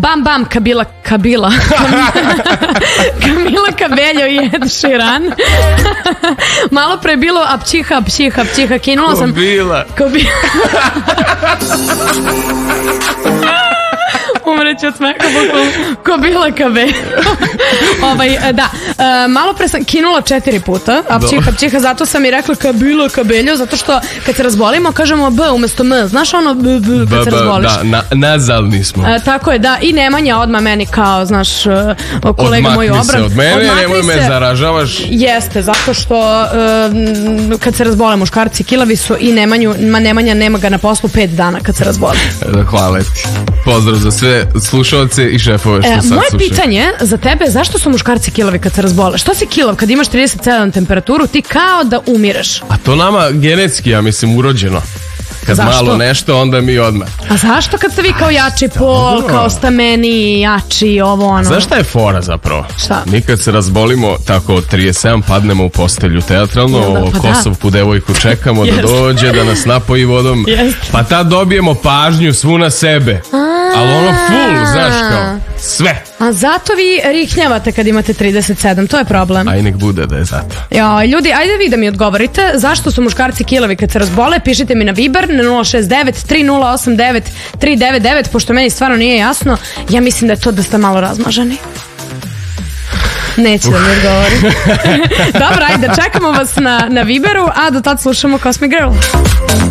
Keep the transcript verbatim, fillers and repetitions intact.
Bam Bam, Kabila, Kabila. Camila Cabello i Ed Sheeran. Malo pre je bilo apčiha, apčiha, apčiha. Kinula sam... Kobila. Kobila. Umreću od smeka, Kobila Cabello. ovaj, da, e, malo pre sam kinula četiri puta, apčiha, apčiha, zato sam i rekla Kabila Cabello, zato što kad se razbolimo kažemo B umesto M, znaš ono B, B, kad se razboliš. Da, na, nazalni smo. E, tako je, da, i Nemanja odmah meni kao, znaš, kolega moj obran. Odmakni se od mene, nemoj me zaražavaš. Jeste, zato što e, kad se razbole muškarci kilavi su i Nemanju, ma Nemanja nema ga na poslu pet dana kad se razbole. Hvala ti. Pozdrav za sve slušalce i šefove što e, sad moje slušaju. Pitanje za tebe, zašto su muškarci kilavi kad se razbole? Što si kilav kad imaš trideset sedam temperaturu, ti kao da umireš? A to nama genetski, ja mislim, urođeno. Kad zašto? Malo nešto, onda mi odmah. A zašto kad ste vi kao jači pol, dobro, kao stameni, jači, ovo ono? Znaš šta je fora zapravo? Šta? Mi kad se razbolimo tako od trideset sedam padnemo u postelju teatralno, da, pa Kosovku da. devojku čekamo da dođe, da nas napoji vodom. Pa tad dobijemo pažnju svu na sebe. Ali ono full, znaš kao, sve. A zato vi riknjavate kad imate trideset sedam, to je problem. Aj nek bude da je zato. Jo, ljudi, ajde vi da mi odgovorite, zašto su muškarci kilavi kad se razbole, pišite mi na Viber na nula šest devet tri nula osam devet tri devet devet, pošto meni stvarno nije jasno, ja mislim da je to da ste malo razmaženi. Neće da mi odgovori. Dobro, ajde, čekamo vas na, na Viberu, a do tad slušamo Cosmic Girl.